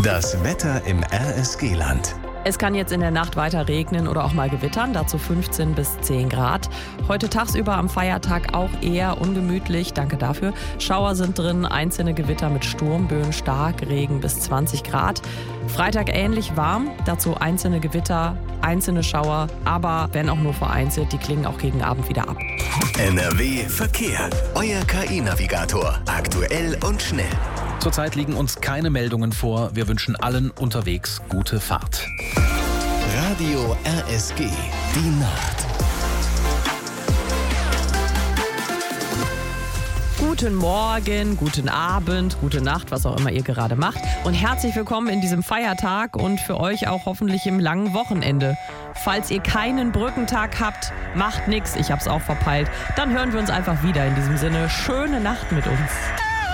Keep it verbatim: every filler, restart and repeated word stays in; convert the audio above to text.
Das Wetter im R S G-Land. Es kann jetzt in der Nacht weiter regnen oder auch mal gewittern, dazu fünfzehn bis zehn Grad. Heute tagsüber am Feiertag auch eher ungemütlich, danke dafür. Schauer sind drin, einzelne Gewitter mit Sturmböen, Starkregen bis zwanzig Grad. Freitag ähnlich warm, dazu einzelne Gewitter, einzelne Schauer, aber wenn auch nur vereinzelt, die klingen auch gegen Abend wieder ab. N R W Verkehr. Euer K I-Navigator. Aktuell und schnell. Zurzeit liegen uns keine Meldungen vor. Wir wünschen allen unterwegs gute Fahrt. Radio R S G. Die Nacht. Guten Morgen, guten Abend, gute Nacht, was auch immer ihr gerade macht. Und herzlich willkommen in diesem Feiertag und für euch auch hoffentlich im langen Wochenende. Falls ihr keinen Brückentag habt, macht nix, ich hab's auch verpeilt. Dann hören wir uns einfach wieder. In diesem Sinne, schöne Nacht mit uns.